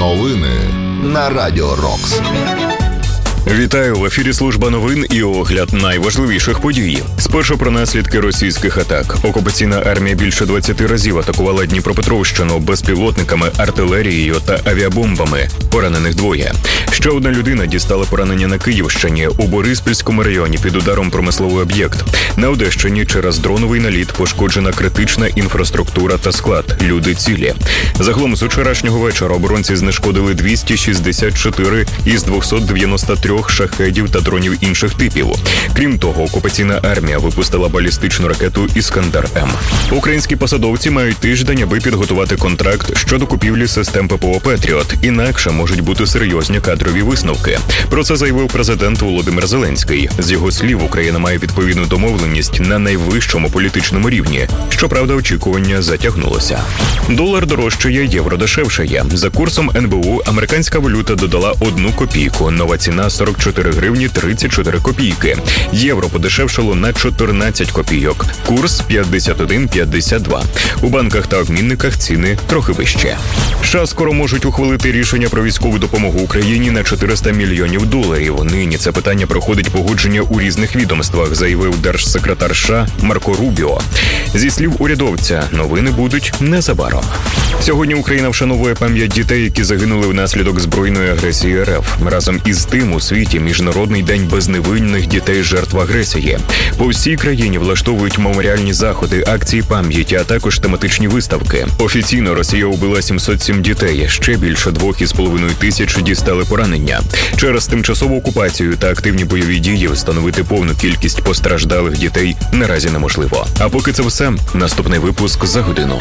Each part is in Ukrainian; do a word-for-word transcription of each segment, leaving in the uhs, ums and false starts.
Новини на Радіо Рокс. Вітаю, в ефірі служба новин і огляд найважливіших подій. Спершу про наслідки російських атак. Окупаційна армія більше двадцяти разів атакувала Дніпропетровщину безпілотниками, артилерією та авіабомбами. Поранених двоє. Ще одна людина дістала поранення на Київщині. У Бориспільському районі під ударом промисловий об'єкт. На Одещині через дроновий наліт пошкоджена критична інфраструктура та склад. Люди цілі. Загалом з вчорашнього вечора оборонці знешкодили двісті шістдесят чотири із двохсот дев'яноста трьох шахедів та дронів інших типів. Крім того, окупаційна армія випустила балістичну ракету «Іскандер-М». Українські посадовці мають тиждень, аби підготувати контракт щодо купівлі систем ППО «Петріот». Інакше можуть бути серйозні кадрові висновки. Про це заявив президент Володимир Зеленський. З його слів, Україна має відповідну домовленість на найвищому політичному рівні. Щоправда, очікування затягнулося. Долар дорожчає, євро дешевшає. За курсом ен бе у американська валюта додала одну копійку. Нова ціна сорок чотири гривні тридцять чотири копійки. Євро подешевшало на чотирнадцять копійок. Курс п'ятдесят один п'ятдесят два. У банках та обмінниках ціни трохи вище. США скоро можуть ухвалити рішення про військову допомогу Україні на чотириста мільйонів доларів. Нині це питання проходить погодження у різних відомствах, заявив держсекретар США Марко Рубіо. Зі слів урядовця, новини будуть незабаром. Сьогодні Україна вшановує пам'ять дітей, які загинули внаслідок збройної агресії ер еф. Разом із тим у світі Міжнародний день безневинних дітей жертв агресії. По всій країні влаштовують меморіальні заходи, акції пам'яті, а також тематичні виставки. Офіційно Росія убила сімсот сім дітей, ще більше двох із половиною тисяч дістали поранення. Через тимчасову окупацію та активні бойові дії встановити повну кількість постраждалих дітей наразі неможливо. А поки це все, наступний випуск за годину.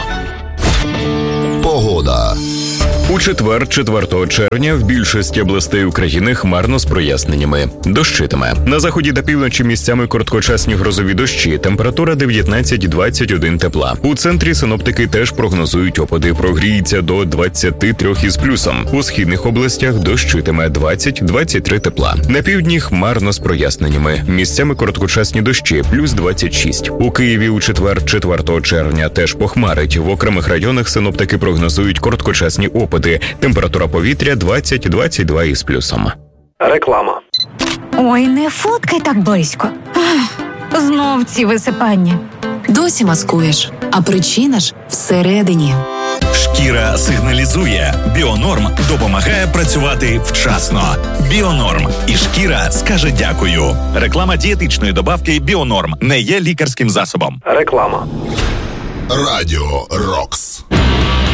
Погода. У четвер, четвертого червня, в більшості областей України хмарно з проясненнями. Дощитиме. На заході та півночі місцями короткочасні грозові дощі. Температура дев'ятнадцять двадцять один тепла. У центрі синоптики теж прогнозують опади. Прогріється до двадцяти трьох із плюсом. У східних областях дощитиме двадцять двадцять три тепла. На півдні хмарно з проясненнями. Місцями короткочасні дощі плюс двадцять шість. У Києві у четвер, четвертого червня, теж похмарить. В окремих районах синоптики прогнозують короткочасні опади. Температура повітря двадцять двадцять два із плюсом. Реклама. Ой, не фоткай так близько. Ах, знов ці висипання. Досі маскуєш, а причина ж всередині. Шкіра сигналізує. Біонорм допомагає працювати вчасно. Біонорм. І шкіра скаже дякую. Реклама дієтичної добавки Біонорм не є лікарським засобом. Реклама. Радіо Рокс.